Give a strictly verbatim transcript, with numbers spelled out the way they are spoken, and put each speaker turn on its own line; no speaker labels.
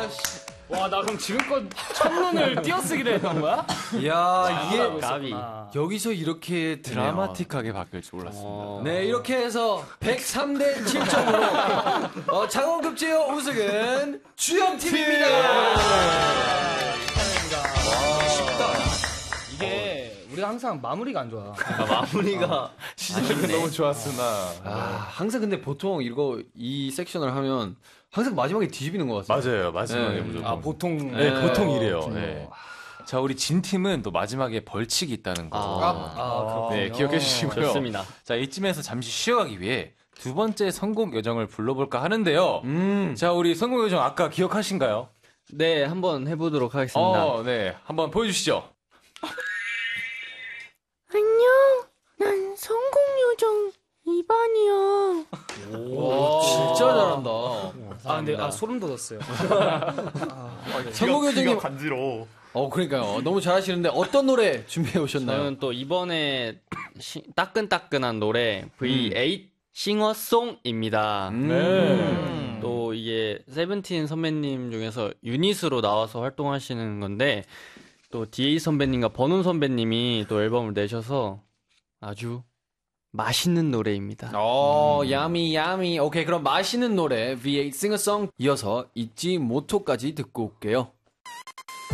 와, 와, 나 그럼 지금껏 첫눈을 띄어쓰기로 했던 거야?
이야, 이게
까비.
여기서 이렇게 드라마틱하게 바뀔 줄 몰랐습니다.
어.
네, 이렇게 해서 백삼 대 칠 점으로 어, 장원급제어 우승은 주영팀입니다.
이게 우리가 항상 마무리가 안 좋아.
아, 마무리가
시작은 너무 좋았으나
아, 항상 근데 보통 이거 이 섹션을 하면 항상 마지막에 뒤집히는 것 같아요.
맞아요. 마지막에
네.
무조건.
아, 보통.
네,
네.
보통 이래요.
어,
네. 자, 우리 진 팀은 또 마지막에 벌칙이 있다는 거.
아, 아,
네, 기억해 주시고요.
좋습니다.
자, 이쯤에서 잠시 쉬어가기 위해 두 번째 선곡 요정을 불러볼까 하는데요.
음.
자, 우리 선곡 요정 아까 기억하신가요?
네, 한번 해보도록 하겠습니다.
어, 네. 한번 보여주시죠.
안녕, 난 성공요정 이반이야.
오, 진짜 잘한다.
아, 근데 아, 소름 돋았어요.
성공요정님
간지러워.
어, 그러니까요. 너무 잘하시는데 어떤 노래 준비해 오셨나요?
저는 또 이번에 시, 따끈따끈한 노래 브이 에잇 싱어송입니다.
음.
또 이게 세븐틴 선배님 중에서 유닛으로 나와서 활동하시는 건데 또 디에이 선배님과 버논 선배님이 또 앨범을 내셔서 아주 맛있는 노래입니다.
어, 야미 야미. 오케이, 그럼 맛있는 노래 브이 에잇 싱어송 이어서 잊지 모토까지 듣고 올게요.